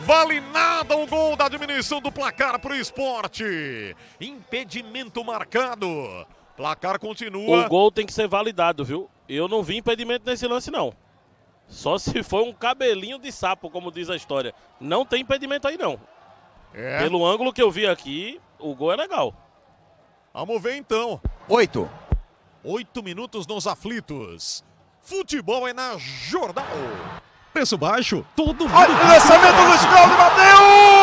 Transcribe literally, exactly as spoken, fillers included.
vale nada o gol da diminuição do placar pro Sport. Impedimento marcado. Placar continua. O gol tem que ser validado, viu? Eu não vi impedimento nesse lance, não. Só se foi um cabelinho de sapo, como diz a história. Não tem impedimento aí, não. É. Pelo ângulo que eu vi aqui, o gol é legal. Vamos ver então. Oito. Oito minutos nos aflitos. Futebol é na Jornal. Preço baixo, todo mundo. Olha o lançamento do Luiz Cláudio, bateu!